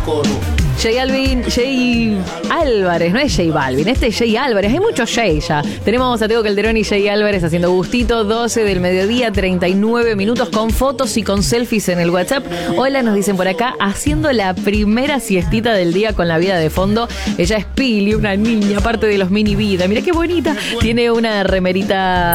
Jay Álvarez, no es Jay Balvin, este es Jay Álvarez, hay muchos Jay ya. Tenemos a Tego Calderón y Jay Álvarez haciendo gustito, 12 del mediodía, 39 minutos, con fotos y con selfies en el WhatsApp. Hola, nos dicen por acá, haciendo la primera siestita del día con la vida de fondo. Ella es Pili, una niña, parte de los mini vida. Mirá qué bonita, tiene una remerita